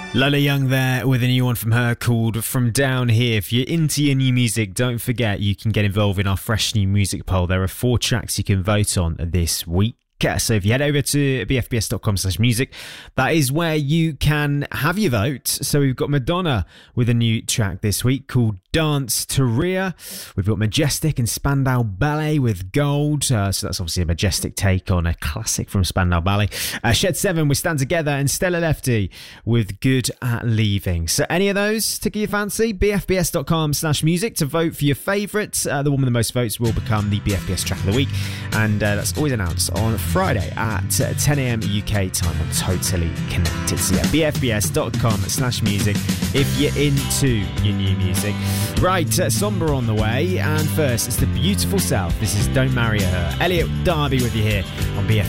Lola Young there with a new one from her called From Down Here. If you're into your new music, don't forget you can get involved in our fresh new music poll. There are 4 tracks you can vote on this week. So if you head over to bfbs.com/music, that is where you can have your vote. So we've got Madonna with a new track this week called Dance to Rhea. We've got Majestic and Spandau Ballet with Gold. So that's obviously a Majestic take on a classic from Spandau Ballet. Shed 7 with Stand Together, and Stella Lefty with Good at Leaving. So any of those tickle your fancy? bfbs.com/music to vote for your favourites. The one with the most votes will become the BFBS track of the week. And that's always announced on Friday at 10 a.m. UK time on Totally Connected. So yeah, bfbs.com/music if you're into your new music. Right, Somber on the way, and first it's The Beautiful Self. This is Don't Marry Her. Elliot Darby with you here on BFBS.